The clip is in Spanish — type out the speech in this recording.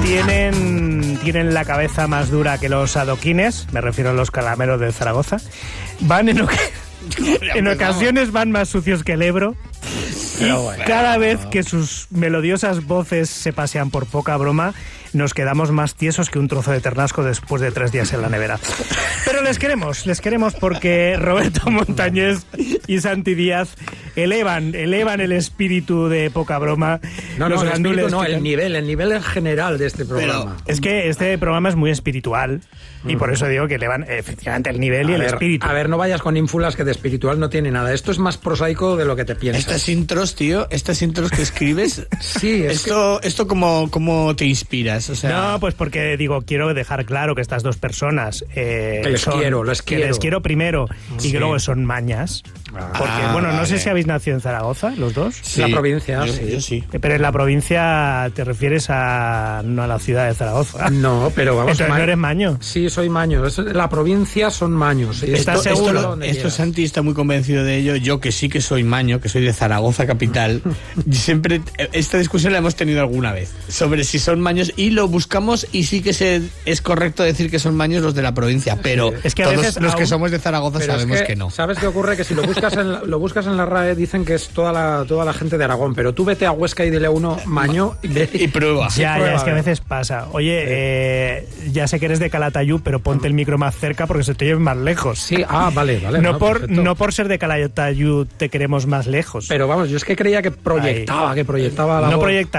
Tienen la cabeza más dura que los adoquines, me refiero a los calameros de Zaragoza. Van en ocasiones van más sucios que el Ebro. Cada vez que sus melodiosas voces se pasean por poca broma, nos quedamos más tiesos que un trozo de ternasco después de 3 días en la nevera. Pero les queremos porque Roberto Montañés y Santi Díaz elevan el espíritu de poca broma. El nivel en general de este programa. Pero es que este programa es muy espiritual y por eso digo que elevan efectivamente el nivel y el espíritu. A ver, no vayas con ínfulas, que de espiritual no tiene nada. Esto es más prosaico de lo que te piensas. Estas intros, tío, que escribes, sí, esto ¿cómo te inspiras? O sea... No, pues porque quiero dejar claro que estas dos personas les quiero primero y que luego son mañas. Porque, no sé si habéis nacido en Zaragoza, los dos. Sí, la provincia, yo sí. Pero en la provincia te refieres no a la ciudad de Zaragoza. No, pero vamos. Entonces no eres maño. Sí, soy maño. La provincia son maños. ¿Estás seguro? Esto Santi está muy convencido de ello. Yo que sí que soy maño, que soy de Zaragoza capital. Siempre esta discusión la hemos tenido alguna vez sobre si son maños y lo buscamos y sí que es correcto decir que son maños los de la provincia, pero es que a todos veces los que somos de Zaragoza sabemos que no. ¿Sabes qué ocurre? Que si lo buscas en la RAE dicen que es toda la gente de Aragón, pero tú vete a Huesca y dile a uno maño y prueba. Ya, es que a veces pasa. Oye, ya sé que eres de Calatayud, pero ponte el micro más cerca porque se te lleve más lejos. Sí, vale. No por ser de Calatayud te queremos más lejos. Pero vamos, yo es que creía que proyectaba la voz. No proyecta